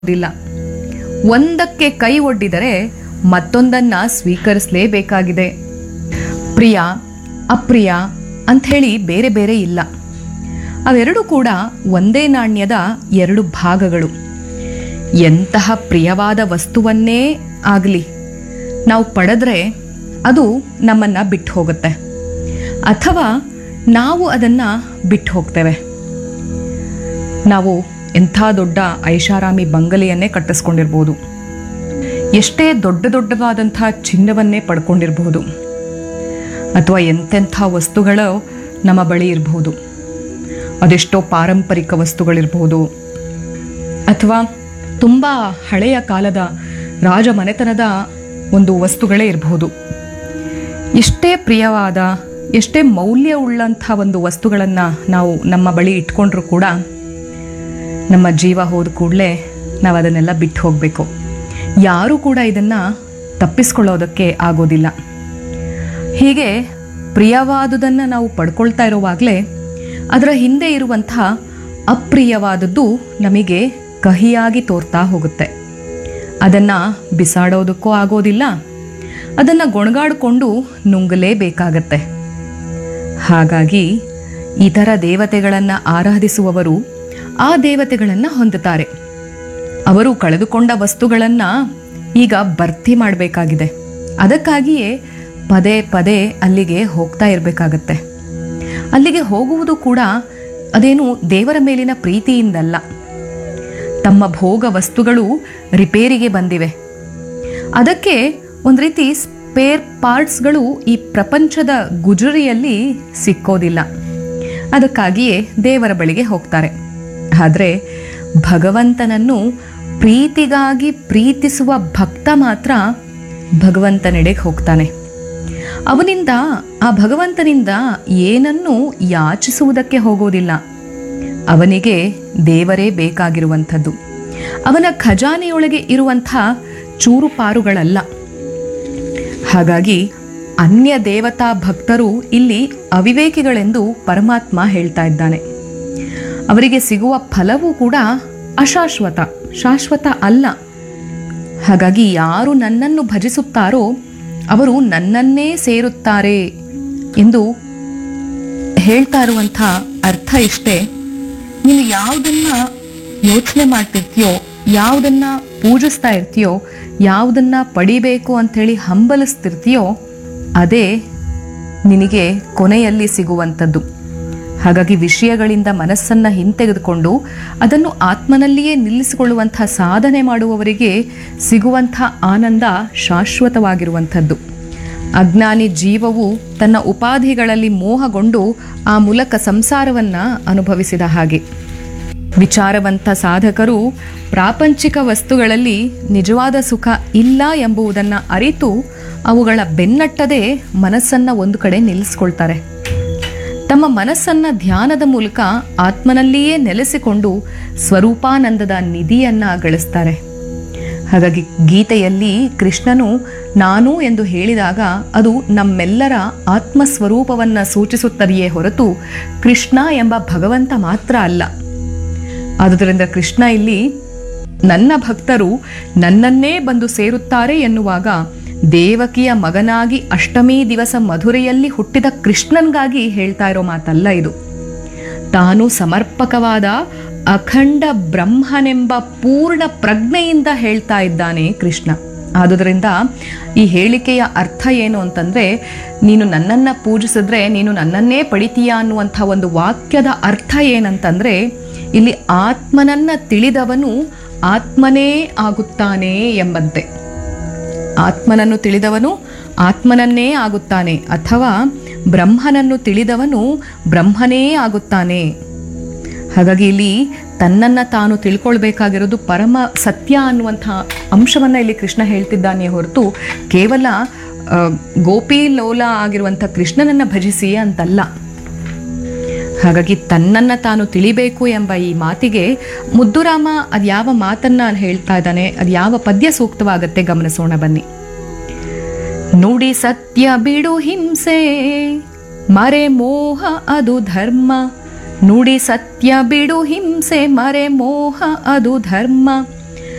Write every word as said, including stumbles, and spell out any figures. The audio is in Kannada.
ಇಲ್ಲ. ಒಂದಕ್ಕೆ ಕೈ ಒಡ್ಡಿದರೆ ಮತ್ತೊಂದನ್ನ ಸ್ವೀಕರಿಸಲೇಬೇಕಾಗಿದೆ. ಪ್ರಿಯ ಅಪ್ರಿಯ ಅಂಥೇಳಿ ಬೇರೆ ಬೇರೆ ಇಲ್ಲ. ಅವೆರಡೂ ಕೂಡ ಒಂದೇ ನಾಣ್ಯದ ಎರಡು ಭಾಗಗಳು. ಎಂತಹ ಪ್ರಿಯವಾದ ವಸ್ತುವನ್ನೇ ಆಗಲಿ ನಾವು ಪಡೆದ್ರೆ ಅದು ನಮ್ಮನ್ನ ಬಿಟ್ಟು ಹೋಗುತ್ತೆ, ಅಥವಾ ನಾವು ಅದನ್ನು ಬಿಟ್ಟು ಹೋಗ್ತೇವೆ. ನಾವು ಎಂಥ ದೊಡ್ಡ ಐಷಾರಾಮಿ ಬಂಗಲೆಯನ್ನೇ ಕಟ್ಟಿಸ್ಕೊಂಡಿರ್ಬೋದು, ಎಷ್ಟೇ ದೊಡ್ಡ ದೊಡ್ಡವಾದಂಥ ಚಿನ್ನವನ್ನೇ ಪಡ್ಕೊಂಡಿರ್ಬೋದು, ಅಥವಾ ಎಂತೆಂಥ ವಸ್ತುಗಳು ನಮ್ಮ ಬಳಿ ಇರಬಹುದು. ಅದೆಷ್ಟೋ ಪಾರಂಪರಿಕ ವಸ್ತುಗಳಿರ್ಬೋದು, ಅಥವಾ ತುಂಬ ಹಳೆಯ ಕಾಲದ ರಾಜಮನೆತನದ ಒಂದು ವಸ್ತುಗಳೇ ಇರಬಹುದು. ಎಷ್ಟೇ ಪ್ರಿಯವಾದ ಎಷ್ಟೇ ಮೌಲ್ಯವುಳ್ಳಂಥ ಒಂದು ವಸ್ತುಗಳನ್ನು ನಾವು ನಮ್ಮ ಬಳಿ ಇಟ್ಕೊಂಡ್ರೂ ಕೂಡ ನಮ್ಮ ಜೀವ ಹೋದ ಕೂಡಲೇ ನಾವು ಅದನ್ನೆಲ್ಲ ಬಿಟ್ಟು ಹೋಗಬೇಕು. ಯಾರೂ ಕೂಡ ಇದನ್ನು ತಪ್ಪಿಸ್ಕೊಳ್ಳೋದಕ್ಕೆ ಆಗೋದಿಲ್ಲ. ಹೀಗೆ ಪ್ರಿಯವಾದುದನ್ನು ನಾವು ಪಡ್ಕೊಳ್ತಾ ಇರುವಾಗಲೇ ಅದರ ಹಿಂದೆ ಇರುವಂಥ ಅಪ್ರಿಯವಾದದ್ದು ನಮಗೆ ಕಹಿಯಾಗಿ ತೋರ್ತಾ ಹೋಗುತ್ತೆ. ಅದನ್ನು ಬಿಸಾಡೋದಕ್ಕೂ ಆಗೋದಿಲ್ಲ, ಅದನ್ನು ಗೊಣಗಾಡಿಕೊಂಡು ನುಂಗಲೇಬೇಕಾಗತ್ತೆ. ಹಾಗಾಗಿ ಇತರ ದೇವತೆಗಳನ್ನು ಆರಾಧಿಸುವವರು ಆ ದೇವತೆಗಳನ್ನು ಹೊಂದುತ್ತಾರೆ. ಅವರು ಕಳೆದುಕೊಂಡ ವಸ್ತುಗಳನ್ನು ಈಗ ಭರ್ತಿ ಮಾಡಬೇಕಾಗಿದೆ. ಅದಕ್ಕಾಗಿಯೇ ಪದೇ ಪದೇ ಅಲ್ಲಿಗೆ ಹೋಗ್ತಾ ಇರಬೇಕಾಗತ್ತೆ. ಅಲ್ಲಿಗೆ ಹೋಗುವುದು ಕೂಡ ಅದೇನು ದೇವರ ಮೇಲಿನ ಪ್ರೀತಿಯಿಂದಲ್ಲ. ತಮ್ಮ ಭೋಗ ವಸ್ತುಗಳು ರಿಪೇರಿಗೆ ಬಂದಿವೆ, ಅದಕ್ಕೆ ಒಂದು ರೀತಿ ಸ್ಪೇರ್ ಪಾರ್ಟ್ಸ್ಗಳು ಈ ಪ್ರಪಂಚದ ಗುಜರಿಯಲ್ಲಿ ಸಿಕ್ಕೋದಿಲ್ಲ. ಅದಕ್ಕಾಗಿಯೇ ದೇವರ ಬಳಿಗೆ ಹೋಗ್ತಾರೆ. ಆದರೆ ಭಗವಂತನನ್ನು ಪ್ರೀತಿಗಾಗಿ ಪ್ರೀತಿಸುವ ಭಕ್ತ ಮಾತ್ರ ಭಗವಂತನೆಡೆಗೆ ಹೋಗ್ತಾನೆ. ಅವನಿಂದ ಆ ಭಗವಂತನಿಂದ ಏನನ್ನೂ ಯಾಚಿಸುವುದಕ್ಕೆ ಹೋಗೋದಿಲ್ಲ. ಅವನಿಗೆ ದೇವರೇ ಬೇಕಾಗಿರುವಂಥದ್ದು, ಅವನ ಖಜಾನೆಯೊಳಗೆ ಇರುವಂಥ ಚೂರುಪಾರುಗಳಲ್ಲ. ಹಾಗಾಗಿ ಅನ್ಯ ದೇವತಾ ಭಕ್ತರು ಇಲ್ಲಿ ಅವಿವೇಕಿಗಳೆಂದು ಪರಮಾತ್ಮ ಹೇಳ್ತಾ ಇದ್ದಾನೆ. ಅವರಿಗೆ ಸಿಗುವ ಫಲವೂ ಕೂಡ ಅಶಾಶ್ವತ, ಶಾಶ್ವತ ಅಲ್ಲ. ಹಾಗಾಗಿ ಯಾರು ನನ್ನನ್ನು ಭಜಿಸುತ್ತಾರೋ ಅವರು ನನ್ನನ್ನೇ ಸೇರುತ್ತಾರೆ ಎಂದು ಹೇಳ್ತಾ ಇರುವಂಥ ಅರ್ಥ ಇಷ್ಟೇ. ನೀನು ಯಾವುದನ್ನ ಯೋಚನೆ ಮಾಡ್ತಿರ್ತೀಯೋ, ಯಾವುದನ್ನ ಪೂಜಿಸ್ತಾ ಇರ್ತೀಯೋ, ಯಾವುದನ್ನ ಪಡಿಬೇಕು ಅಂಥೇಳಿ ಹಂಬಲಿಸ್ತಿರ್ತೀಯೋ ಅದೇ ನಿನಗೆ ಕೊನೆಯಲ್ಲಿ ಸಿಗುವಂಥದ್ದು. ಹಾಗಾಗಿ ವಿಷಯಗಳಿಂದ ಮನಸ್ಸನ್ನು ಹಿಂತೆಗೆದುಕೊಂಡು ಅದನ್ನು ಆತ್ಮನಲ್ಲಿಯೇ ನಿಲ್ಲಿಸಿಕೊಳ್ಳುವಂಥ ಸಾಧನೆ ಮಾಡುವವರಿಗೆ ಸಿಗುವಂಥ ಆನಂದ ಶಾಶ್ವತವಾಗಿರುವಂಥದ್ದು. ಅಜ್ಞಾನಿ ಜೀವವು ತನ್ನ ಉಪಾಧಿಗಳಲ್ಲಿ ಮೋಹಗೊಂಡು ಆ ಮೂಲಕ ಸಂಸಾರವನ್ನು ಅನುಭವಿಸಿದ ಹಾಗೆ. ವಿಚಾರವಂತ ಸಾಧಕರು ಪ್ರಾಪಂಚಿಕ ವಸ್ತುಗಳಲ್ಲಿ ನಿಜವಾದ ಸುಖ ಇಲ್ಲ ಎಂಬುದನ್ನು ಅರಿತು ಅವುಗಳ ಬೆನ್ನಟ್ಟದೆ ಮನಸ್ಸನ್ನು ಒಂದು ಕಡೆ ನಿಲ್ಲಿಸ್ಕೊಳ್ತಾರೆ. ತಮ್ಮ ಮನಸ್ಸನ್ನು ಧ್ಯಾನದ ಮೂಲಕ ಆತ್ಮನಲ್ಲಿಯೇ ನೆಲೆಸಿಕೊಂಡು ಸ್ವರೂಪಾನಂದದ ನಿಧಿಯನ್ನು ಗಳಿಸ್ತಾರೆ. ಹಾಗಾಗಿ ಗೀತೆಯಲ್ಲಿ ಕೃಷ್ಣನು ನಾನು ಎಂದು ಹೇಳಿದಾಗ ಅದು ನಮ್ಮೆಲ್ಲರ ಆತ್ಮಸ್ವರೂಪವನ್ನು ಸೂಚಿಸುತ್ತದೆಯೇ ಹೊರತು ಕೃಷ್ಣ ಎಂಬ ಭಗವಂತ ಮಾತ್ರ ಅಲ್ಲ. ಆದುದರಿಂದ ಕೃಷ್ಣ ಇಲ್ಲಿ ನನ್ನ ಭಕ್ತರು ನನ್ನನ್ನೇ ಬಂದು ಸೇರುತ್ತಾರೆ ಎನ್ನುವಾಗ ದೇವಕಿಯ ಮಗನಾಗಿ ಅಷ್ಟಮಿ ದಿವಸ ಮಧುರೆಯಲ್ಲಿ ಹುಟ್ಟಿದ ಕೃಷ್ಣನ್ಗಾಗಿ ಹೇಳ್ತಾ ಇರೋ ಮಾತಲ್ಲ ಇದು. ತಾನು ಸಮರ್ಪಕವಾದ ಅಖಂಡ ಬ್ರಹ್ಮನೆಂಬ ಪೂರ್ಣ ಪ್ರಜ್ಞೆಯಿಂದ ಹೇಳ್ತಾ ಇದ್ದಾನೆ ಕೃಷ್ಣ. ಆದುದರಿಂದ ಈ ಹೇಳಿಕೆಯ ಅರ್ಥ ಏನು ಅಂತಂದರೆ, ನೀನು ನನ್ನನ್ನು ಪೂಜಿಸಿದ್ರೆ ನೀನು ನನ್ನನ್ನೇ ಪಡಿತೀಯ ಅನ್ನುವಂಥ ಒಂದು ವಾಕ್ಯದ ಅರ್ಥ ಏನಂತಂದರೆ, ಇಲ್ಲಿ ಆತ್ಮನನ್ನು ತಿಳಿದವನು ಆತ್ಮನೇ ಆಗುತ್ತಾನೆ ಎಂಬಂತೆ. ಆತ್ಮನನ್ನು ತಿಳಿದವನು ಆತ್ಮನನ್ನೇ ಆಗುತ್ತಾನೆ, ಅಥವಾ ಬ್ರಹ್ಮನನ್ನು ತಿಳಿದವನು ಬ್ರಹ್ಮನೇ ಆಗುತ್ತಾನೆ. ಹಾಗಾಗಿ ಇಲ್ಲಿ ತನ್ನನ್ನು ತಾನು ತಿಳ್ಕೊಳ್ಬೇಕಾಗಿರೋದು ಪರಮ ಸತ್ಯ ಅನ್ನುವಂಥ ಅಂಶವನ್ನು ಇಲ್ಲಿ ಕೃಷ್ಣ ಹೇಳ್ತಿದ್ದಾನೆ ಹೊರತು ಕೇವಲ ಗೋಪಿ ಲೋಲ ಆಗಿರುವಂಥ ಕೃಷ್ಣನನ್ನು ಭಜಿಸಿ ಅಂತಲ್ಲ. ಹಾಗಾಗಿ ತನ್ನನ್ನು ತಾನು ತಿಳಿಬೇಕು ಎಂಬ ಈ ಮಾತಿಗೆ ಮುದ್ದುರಾಮ ಅದು ಯಾವ ಮಾತನ್ನ ಹೇಳ್ತಾ ಇದ್ದಾನೆ, ಅದು ಯಾವ ಪದ್ಯ ಸೂಕ್ತವಾಗತ್ತೆ ಗಮನಿಸೋಣ ಬನ್ನಿ. ನುಡಿ ಸತ್ಯ ಬಿಡು ಹಿಂಸೆ ಮರೆ ಮೋಹ ಅದು ಧರ್ಮ, ನುಡಿ ಸತ್ಯ ಬಿಡು ಹಿಂಸೆ ಮರೆ ಮೋಹ ಅದು ಧರ್ಮ,